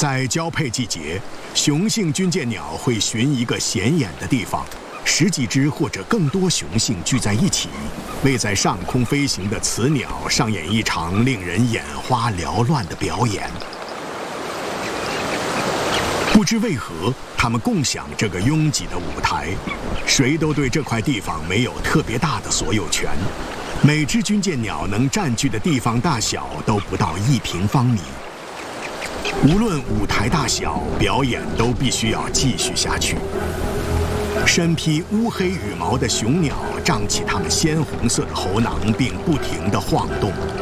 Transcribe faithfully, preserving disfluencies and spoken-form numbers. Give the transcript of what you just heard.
在交配季节，雄性军舰鸟会寻一个显眼的地方，十几只或者更多雄性聚在一起，为在上空飞行的雌鸟上演一场令人眼花缭乱的表演。不知为何，它们共享这个拥挤的舞台，谁都对这块地方没有特别大的所有权。每只军舰鸟能占据的地方大小都不到一平方米。无论舞台大小，表演都必须要继续下去。身披乌黑羽毛的雄鸟张起它们鲜红色的喉囊，并不停地晃动。